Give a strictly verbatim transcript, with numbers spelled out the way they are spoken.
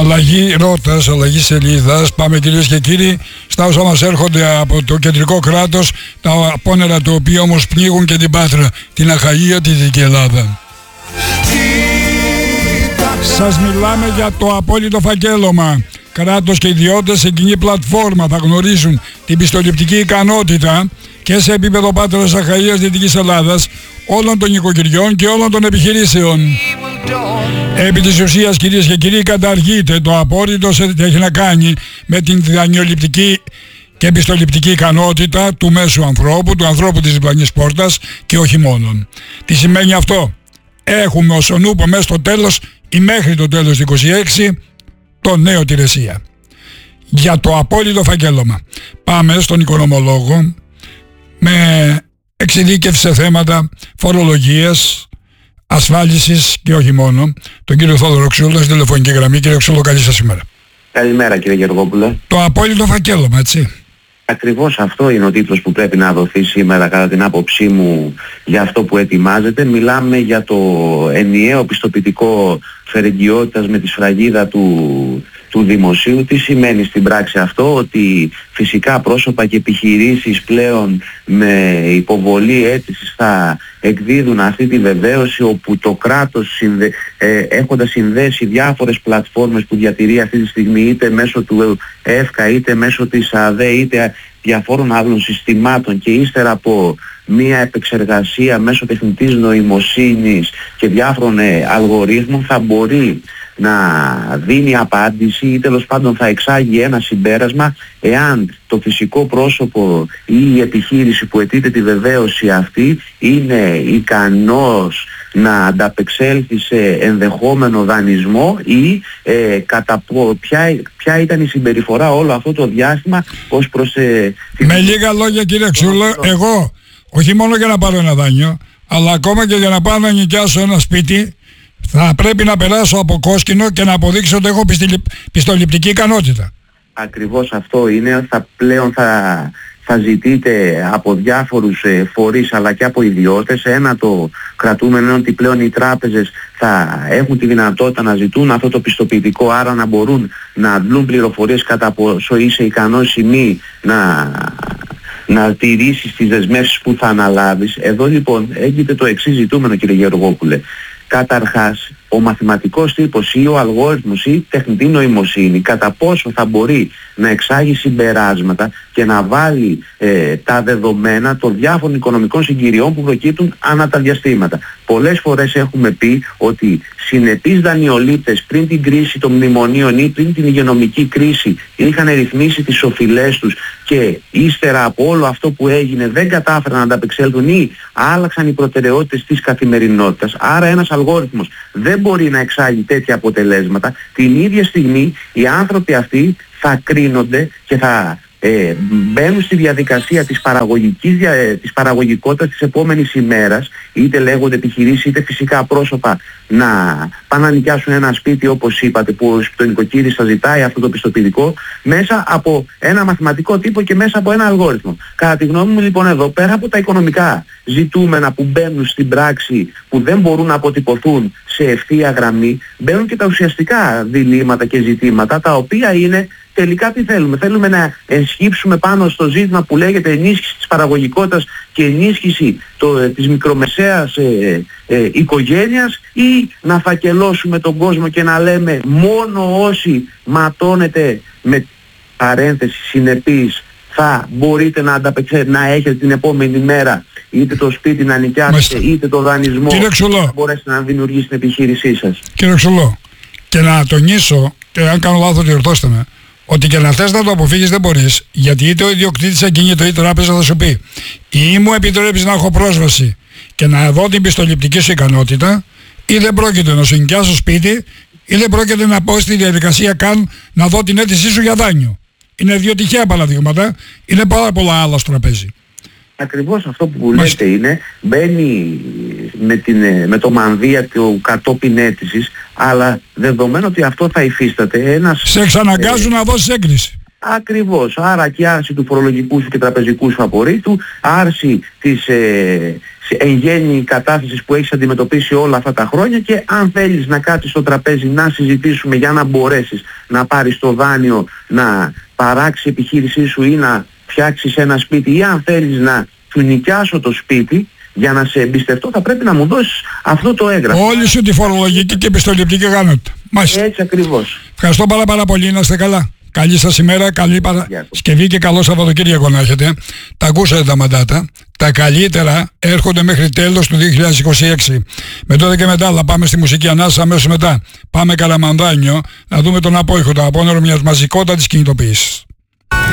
Αλλαγή ρότας, αλλαγή σελίδας. Πάμε κυρίες και κύριοι στα όσα μας έρχονται από το κεντρικό κράτος, τα απόνερα του οποίου όμως πνίγουν και την Πάτρα, την Αχαΐα, τη Δυτική Ελλάδα. Σας μιλάμε για το απόλυτο φακέλωμα. Κράτος και ιδιώτες σε κοινή πλατφόρμα θα γνωρίζουν την πιστοληπτική ικανότητα και σε επίπεδο Πάτρας, Αχαΐας, Δυτικής Ελλάδας όλων των οικοκυριών και όλων των επιχειρήσεων. Επί της ουσίας, κυρίες και κύριοι, καταργείται το απόρριτο σε τι έχει να κάνει με την δανειοληπτική και επιστοληπτική ικανότητα του μέσου ανθρώπου, του ανθρώπου της διπλανής πόρτας και όχι μόνον. Τι σημαίνει αυτό? Έχουμε ως ονούπο μέσα στο τέλος ή μέχρι το τέλος του είκοσι έξι το νέο Τηρεσία. Για το απόλυτο φακέλωμα. Πάμε στον οικονομολόγο με εξειδίκευση σε θέματα φορολογίας, ασφάλισης και όχι μόνο, τον κύριο Θόδωρο Ξούλο στην τηλεφωνική γραμμή. Κύριε Ξούλο, καλή σας ημέρα. Καλημέρα κύριε Γεωργόπουλε. Το απόλυτο φακέλωμα, έτσι. Ακριβώς αυτό είναι ο τίτλος που πρέπει να δοθεί σήμερα κατά την άποψή μου για αυτό που ετοιμάζεται. Μιλάμε για το ενιαίο πιστοποιητικό φερεγγιότητας με τη σφραγίδα του, του δημοσίου. Τι σημαίνει στην πράξη αυτό? Ότι φυσικά πρόσωπα και επιχειρήσεις πλέον με υποβολή αίτησης θα εκδίδουν αυτή τη βεβαίωση, όπου το κράτος συνδε, ε, έχοντας συνδέσει διάφορες πλατφόρμες που διατηρεί αυτή τη στιγμή, είτε μέσω του ΕΦΚΑ είτε μέσω της ΑΔΕ είτε διαφόρων άλλων συστημάτων, και ύστερα από μία επεξεργασία μέσω τεχνητής νοημοσύνης και διάφορων ε, αλγορίθμων θα μπορεί να δίνει απάντηση ή τέλος πάντων θα εξάγει ένα συμπέρασμα εάν το φυσικό πρόσωπο ή η επιχείρηση που αιτείται τη βεβαίωση αυτή είναι ικανός να ανταπεξέλθει σε ενδεχόμενο δανεισμό ή ε, κατά ποια, ποια ήταν η συμπεριφορά όλο αυτό το διάστημα ως προς... Ε, Με λίγα λόγια, κύριε Ξούλο, εγώ όχι μόνο για να πάρω ένα δάνειο, αλλά ακόμα και για να πάω να νοικιάσω ένα σπίτι, θα πρέπει να περάσω από κόσκινο και να αποδείξω ότι έχω πιστοληπτική ικανότητα. Ακριβώς αυτό είναι. Θα πλέον θα, θα ζητείτε από διάφορους ε, φορείς αλλά και από ιδιώτες. Ένα το κρατούμενο είναι ότι πλέον οι τράπεζες θα έχουν τη δυνατότητα να ζητούν αυτό το πιστοποιητικό, άρα να μπορούν να αντλούν πληροφορίες κατά πόσο είσαι ικανός ή μη να... να τηρήσεις τις δεσμεύσεις που θα αναλάβεις. Εδώ λοιπόν έγινε το εξής ζητούμενο, κύριε Γεωργόπουλε. Καταρχάς, ο μαθηματικός τύπος ή ο αλγόριθμος ή η τεχνητή νοημοσύνη κατά πόσο θα μπορεί να εξάγει συμπεράσματα και να βάλει ε, τα δεδομένα των διάφορων οικονομικών συγκυριών που προκύπτουν ανά τα διαστήματα. Πολλές φορές έχουμε πει ότι συνεπείς δανειολήπτες πριν την κρίση των μνημονίων ή πριν την υγειονομική κρίση είχαν ρυθμίσει τις οφειλές τους και ύστερα από όλο αυτό που έγινε δεν κατάφεραν να ανταπεξέλθουν ή άλλαξαν οι προτεραιότητες της καθημερινότητας. Άρα ένας αλγόριθμος δεν μπορεί να εξάγει τέτοια αποτελέσματα. Την ίδια στιγμή οι άνθρωποι αυτοί θα κρίνονται και θα ε, μπαίνουν στη διαδικασία της, παραγωγικής, ε, της παραγωγικότητας της επόμενης ημέρας, είτε λέγονται επιχειρήσεις είτε φυσικά πρόσωπα, να πάνε να νοικιάσουν ένα σπίτι όπως είπατε, που το νοικοκύρης θα ζητάει αυτό το πιστοποιητικό μέσα από ένα μαθηματικό τύπο και μέσα από ένα αλγόριθμο. Κατά τη γνώμη μου λοιπόν εδώ, πέρα από τα οικονομικά ζητούμενα που μπαίνουν στην πράξη, που δεν μπορούν να αποτυπωθούν σε ευθεία γραμμή, μπαίνουν και τα ουσιαστικά διλήμματα και ζητήματα, τα οποία είναι τελικά τι θέλουμε. Θέλουμε να ενσκύψουμε πάνω στο ζήτημα που λέγεται ενίσχυση της παραγωγικότητας και ενίσχυση το, της μικρομεσαίας ε, ε, οικογένειας, ή να φακελώσουμε τον κόσμο και να λέμε μόνο όσοι ματώνετε με παρένθεση συνεπής θα μπορείτε να ανταπεξέλθετε, να έχετε την επόμενη μέρα είτε το σπίτι να νοικιάσετε είτε το δανεισμό να μπορέσετε να δημιουργήσετε την επιχείρησή σας. Κύριε Ξουλό, και να τονίσω, και αν κάνω λάθος διορθώστε με, ότι και να θες να το αποφύγεις δεν μπορείς, γιατί είτε ο ιδιοκτήτης ακίνητο είτε η τράπεζα θα σου πει ή μου επιτρέπεις να έχω πρόσβαση και να δω την πιστοληπτική σου ικανότητα, ή δεν πρόκειται να σου νοικιάσω σπίτι, ή δεν πρόκειται να πω στη διαδικασία καν να δω την αίτησή σου για δάνειο. Είναι δύο τυχαία παραδείγματα, είναι πάρα πολλά άλλα στο τραπέζι. Ακριβώς αυτό που λέτε είναι, μπαίνει με, την, με το μανδύα του κατόπιν αίτησης, αλλά δεδομένου ότι αυτό θα υφίσταται ένας... Σε ξαναγκάζουν ε, να δώσεις έγκριση. Ακριβώς. Άρα και άρση του φορολογικού σου και τραπεζικού σου απορρίτου, άρση της ε, εν γέννη κατάστασης που έχεις αντιμετωπίσει όλα αυτά τα χρόνια, και αν θέλεις να κάτσεις στο τραπέζι να συζητήσουμε για να μπορέσεις να πάρεις το δάνειο, να παράξεις επιχείρησή σου ή να φτιάξεις ένα σπίτι, ή αν θέλεις να σου νοικιάσω το σπίτι για να σε εμπιστευτώ, θα πρέπει να μου δώσεις αυτό το έγγραφο. Όλη σου τη φορολογική και επιστοληπτική ικανότητα. Μάλιστα. Έτσι ακριβώς. Ευχαριστώ πάρα πάρα πολύ, να είστε καλά. Καλή σας ημέρα, καλή Παρασκευή και καλό Σαββατοκύριακο να έχετε. Τα ακούσατε τα μαντάτα. Τα καλύτερα έρχονται μέχρι τέλος του δύο χιλιάδες είκοσι έξι. Με τότε και μετά, αλλά πάμε στη μουσική ανάσα αμέσως μετά. Πάμε Καραμανδάνιο να δούμε τον απόϊχο, το απόνερο μιας μαζικότατης κινητοποίησης.